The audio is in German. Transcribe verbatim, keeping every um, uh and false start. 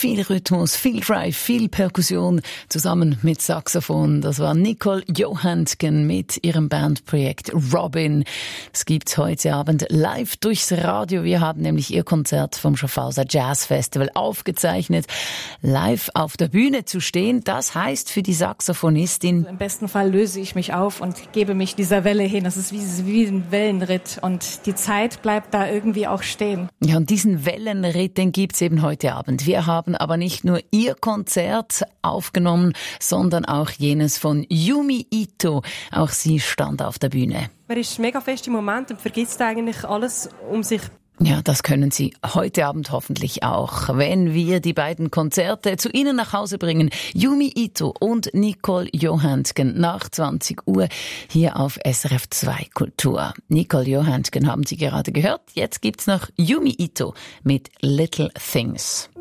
viel Rhythmus, viel Drive, viel Perkussion zusammen mit Saxophon. Das war Nicole Johansken mit ihrem Bandprojekt Robin. Es gibt's heute Abend live durchs Radio. Wir haben nämlich ihr Konzert vom Schaffhauser Jazz Festival aufgezeichnet. Live auf der Bühne zu stehen, das heißt für die Saxophonistin: Im besten Fall löse ich mich auf und gebe mich dieser Welle hin. Das ist wie, wie ein Wellenritt und die Zeit bleibt da irgendwie auch stehen. Ja, und diesen Wellenritt, den gibt's eben heute Abend. Wir haben aber nicht nur ihr Konzert aufgenommen, sondern auch jenes von Yumi Ito. Auch sie stand auf der Bühne. Man ist mega fest im Moment und vergisst eigentlich alles um sich. Ja, das können Sie heute Abend hoffentlich auch, wenn wir die beiden Konzerte zu Ihnen nach Hause bringen. Yumi Ito und Nicole Johansken nach zwanzig Uhr hier auf S R F zwei Kultur. Nicole Johansken haben Sie gerade gehört. Jetzt gibt's noch Yumi Ito mit Little Things.